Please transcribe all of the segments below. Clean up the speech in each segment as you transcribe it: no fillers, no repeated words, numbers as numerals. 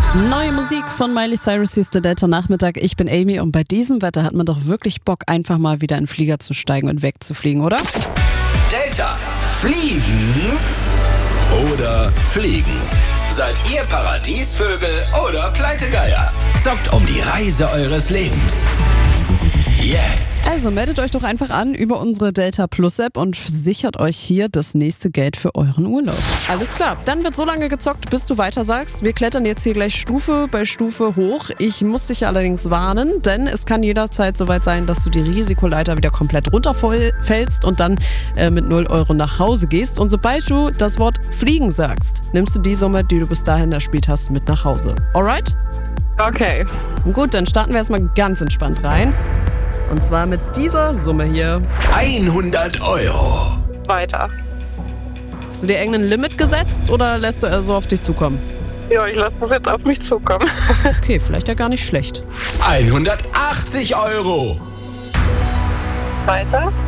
Neue Musik von Miley Cyrus, hier ist der Delta Nachmittag. Ich bin Amy und bei diesem Wetter hat man doch wirklich Bock, einfach mal wieder in den Flieger zu steigen und wegzufliegen, oder? Delta, fliegen oder fliegen? Seid ihr Paradiesvögel oder Pleitegeier? Zockt um die Reise eures Lebens. Jetzt. Also meldet euch doch einfach an über unsere Delta Plus App und sichert euch hier das nächste Geld für euren Urlaub. Alles klar, dann wird so lange gezockt, bis du weiter sagst. Wir klettern jetzt hier gleich Stufe bei Stufe hoch. Ich muss dich allerdings warnen, denn es kann jederzeit soweit sein, dass du die Risikoleiter wieder komplett runterfällst und dann mit 0 Euro nach Hause gehst. Und sobald du das Wort fliegen sagst, nimmst du die Summe, die du bis dahin erspielt hast, mit nach Hause. Alright? Okay. Gut, dann starten wir erstmal ganz entspannt rein. Und zwar mit dieser Summe hier. 100 Euro. Weiter. Hast du dir irgendein Limit gesetzt oder lässt du eher so auf dich zukommen? Ja, ich lasse das jetzt auf mich zukommen. Okay, vielleicht ja gar nicht schlecht. 180 Euro. Weiter.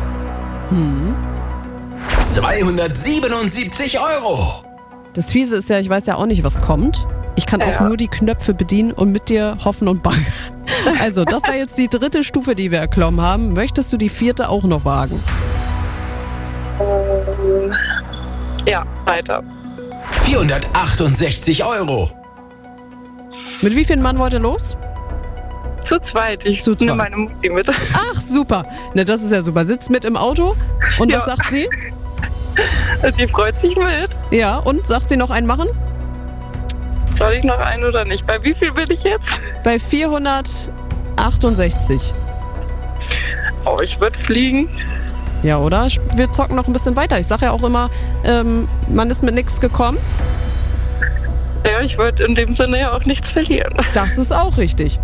277 Euro. Das Fiese ist ja, ich weiß ja auch nicht, was kommt. Ich kann auch nur die Knöpfe bedienen und mit dir hoffen und bangen. Also, das war jetzt die 3. Stufe, die wir erklommen haben. Möchtest du die 4. auch noch wagen? Ja, weiter. 468 Euro. Mit wie vielen Mann wollt ihr los? Zu zweit. Ich Zu zweit. nehme meine Mutti mit. Ach, super. Ne, das ist ja super. Sitzt mit im Auto und was Ja. sagt sie? Die freut sich mit. Ja, und sagt sie noch einen machen? Soll ich noch einen oder nicht? Bei wie viel bin ich jetzt? Bei 468. Oh, ich würde fliegen. Ja, oder? Wir zocken noch ein bisschen weiter. Ich sage ja auch immer, man ist mit nichts gekommen. Ja, ich würde in dem Sinne ja auch nichts verlieren. Das ist auch richtig.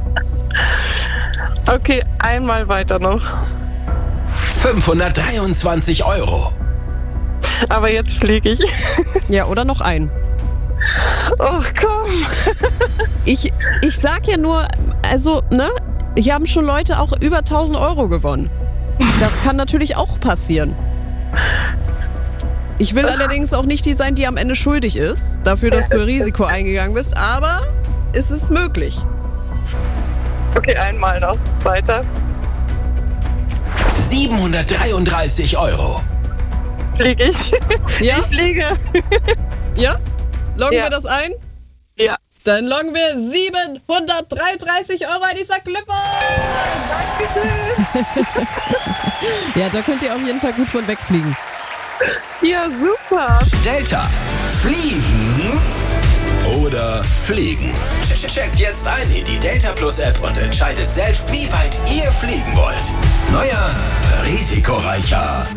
Okay, einmal weiter noch. 523 Euro. Aber jetzt fliege ich. Ja, oder noch einen. Oh, komm. Ich sag ja nur, also, ne? Hier haben schon Leute auch über 1000 Euro gewonnen. Das kann natürlich auch passieren. Ich will allerdings auch nicht die sein, die am Ende schuldig ist, dafür, dass du Risiko eingegangen bist, aber es ist möglich. Okay, einmal noch. Weiter. 733 Euro. Fliege ich? Ja? Ich fliege. Ja? Loggen Ja. wir das ein? Ja. Dann loggen wir 733 Euro ein. Ich sag Glückwunsch! Ja, da könnt ihr auf jeden Fall gut von wegfliegen. Ja, super. Delta, fliegen oder fliegen? Checkt jetzt ein in die Delta Plus App und entscheidet selbst, wie weit ihr fliegen wollt. Neuer, risikoreicher